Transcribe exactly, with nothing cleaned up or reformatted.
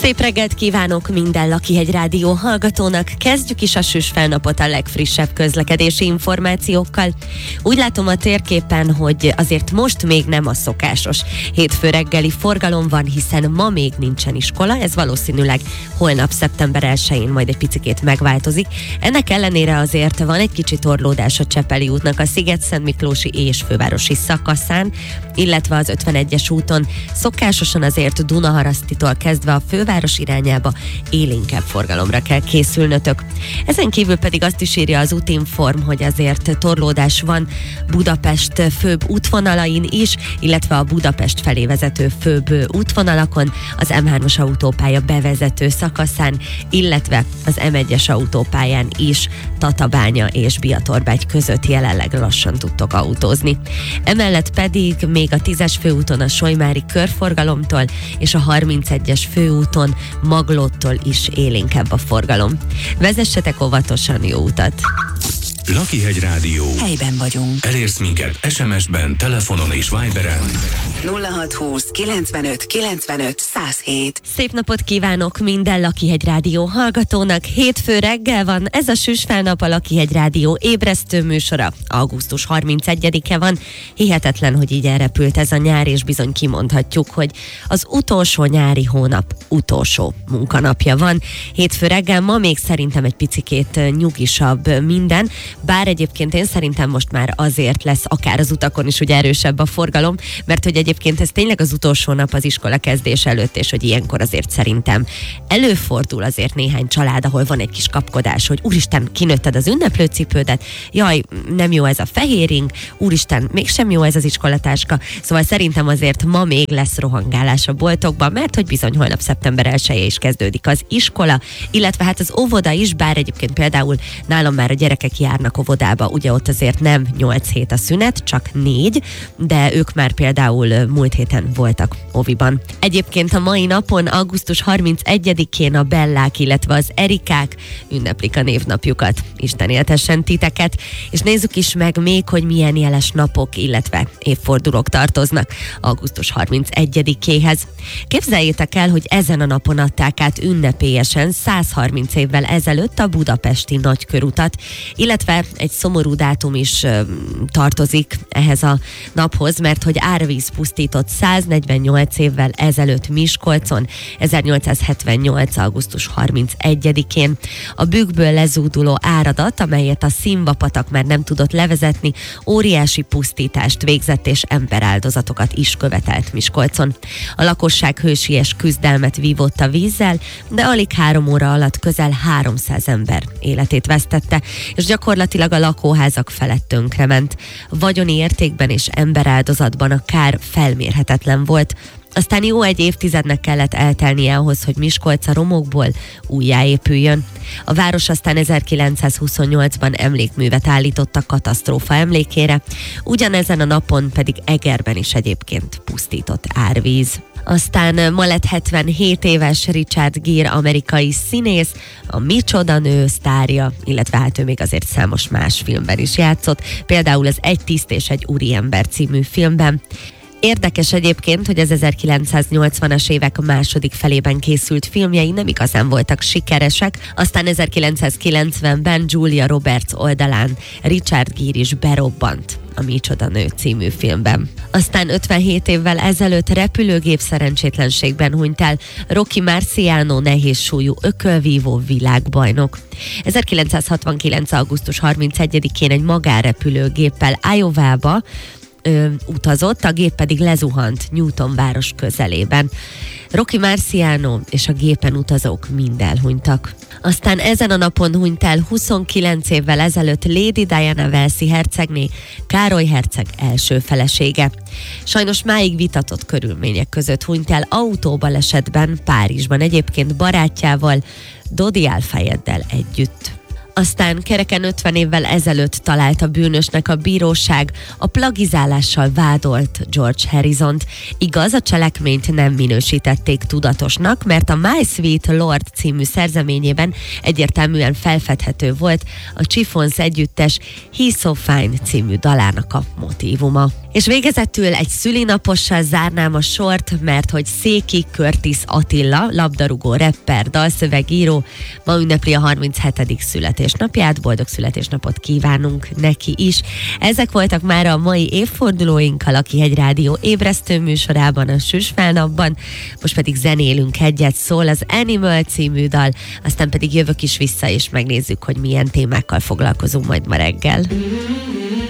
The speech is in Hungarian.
Szép reggelt kívánok minden Lakihegy Rádió hallgatónak. Kezdjük is a süs felnapot a legfrissebb közlekedési információkkal. Úgy látom a térképen, hogy azért most még nem a szokásos hétfő reggeli forgalom van, hiszen ma még nincsen iskola, ez valószínűleg holnap szeptember elsején majd egy picikét megváltozik. Ennek ellenére azért van egy kicsi torlódás a Csepeli útnak a Sziget-Szentmiklósi és fővárosi szakaszán, illetve az ötvenegyes úton szokásosan azért Dunaharasztitól kezdve a főváros irányába élénkebb forgalomra kell készülnötök. Ezen kívül pedig azt is írja az Útinform, hogy azért torlódás van Budapest főbb útvonalain is, illetve a Budapest felé vezető főbb útvonalakon, az em hármas autópálya bevezető szakaszán, illetve az em egyes autópályán is Tatabánya és Biatorbágy között jelenleg lassan tudtok autózni. Emellett pedig még a tízes főúton a Solymári körforgalomtól és a harmincegyes főúton Maglóttól is élénkebb a forgalom. Vezessetek óvatosan, jó utat! Lakihegy Rádió. Helyben vagyunk. Elérsz minket es em es-ben, telefonon és Viberen. nulla hat húsz kilencvenöt kilencvenöt száz hét. Szép napot kívánok minden Lakihegy Rádió hallgatónak. Hétfő reggel van, ez a süs felnap, a Lakihegy Rádió ébresztő műsora. augusztus harmincegyedike van. Hihetetlen, hogy így elrepült ez a nyár, és bizony kimondhatjuk, hogy az utolsó nyári hónap utolsó munkanapja van. Hétfő reggel ma még szerintem egy picikét nyugisabb minden, bár egyébként én szerintem most már azért lesz akár az utakon is ugye erősebb a forgalom, mert hogy egyébként ez tényleg az utolsó nap az iskola kezdés előtt, és hogy ilyenkor azért szerintem előfordul azért néhány család, ahol van egy kis kapkodás, hogy úristen, kinőtted az ünneplőcipődet, jaj, nem jó ez a fehéring, úristen, mégsem jó ez az iskolatáska, szóval szerintem azért ma még lesz rohangálás a boltokban, mert hogy bizony holnap szeptember elseje is kezdődik az iskola, illetve hát az óvoda is, bár egyébként például nálam már a gyerekek járnak óvodába, ugye ott azért nem nyolc hét a szünet, csak négy, de ők már például múlt héten voltak oviban. Egyébként a mai napon, augusztus harmincegyedikén a Bellák, illetve az Erikák ünneplik a névnapjukat. Isten éltessen titeket, és nézzük is meg még, hogy milyen jeles napok, illetve évfordulók tartoznak augusztus harmincegyedikéhez. Képzeljétek el, hogy ezen a napon adták át ünnepélyesen száz harminc évvel ezelőtt a budapesti nagykörutat, illetve egy szomorú dátum is ö, tartozik ehhez a naphoz, mert hogy árvíz pusztított száznegyvennyolc évvel ezelőtt Miskolcon, ezernyolcszázhetvennyolc. augusztus harmincegyedikén. A bükkből lezúduló áradat, amelyet a Szimva-patak már nem tudott levezetni, óriási pusztítást végzett és emberáldozatokat is követelt Miskolcon. A lakosság hősies küzdelmet vívott a vízzel, de alig három óra alatt közel háromszáz ember életét vesztette, és gyakorlatilag a lakóházak felett tönkrement. Vagyoni értékben és emberáldozatban a kár felmérhetetlen volt. Aztán jó egy évtizednek kellett eltelnie ahhoz, hogy Miskolc a romokból újjáépüljön. A város aztán ezerkilencszázhuszonnyolcban emlékművet állított a katasztrófa emlékére, ugyanezen a napon pedig Egerben is egyébként pusztított árvíz. Aztán ma lett hetvenhét éves Richard Gere amerikai színész, a Micsoda nő sztárja, illetve hát ő még azért számos más filmben is játszott, például az Egy tiszt és egy úriember című filmben. Érdekes egyébként, hogy az ezerkilencszáznyolcvanas évek második felében készült filmjei nem igazán voltak sikeresek, aztán ezerkilencszázkilencvenben Julia Roberts oldalán Richard Gere is berobbant a Micsoda nő című filmben. Aztán ötvenhét évvel ezelőtt repülőgép szerencsétlenségben hunyt el Rocky Marciano nehézsúlyú ökölvívó világbajnok. ezerkilencszázhatvankilenc. augusztus harmincegyedikén egy magánrepülőgéppel Iowa-ba Ö, utazott, a gép pedig lezuhant Newton város közelében. Rocky Marciano és a gépen utazók mind elhunytak. Aztán ezen a napon hunyt el huszonkilenc évvel ezelőtt Lady Diana walesi hercegné, Károly herceg első felesége. Sajnos máig vitatott körülmények között hunyt el autóbalesetben Párizsban, egyébként barátjával, Dodi Al-Fayeddel együtt. Aztán kereken ötven évvel ezelőtt találta bűnösnek a bíróság a plagizálással vádolt George Harrisont. Igaz, a cselekményt nem minősítették tudatosnak, mert a My Sweet Lord című szerzeményében egyértelműen felfedhető volt a Chiffons együttes He's So Fine című dalának a motívuma. És végezetül egy szülinapossal zárnám a sort, mert hogy Széki Curtis Attila, labdarúgó, rapper, dalszövegíró ma ünnepli a harminchetedik születésnapját. Boldog születésnapot kívánunk neki is. Ezek voltak már a mai évfordulóink a Lakihegy Rádió ébresztő műsorában, a Süsfelnapban. Most pedig zenélünk egyet, szól az Animal című dal, aztán pedig jövök is vissza, és megnézzük, hogy milyen témákkal foglalkozunk majd ma reggel.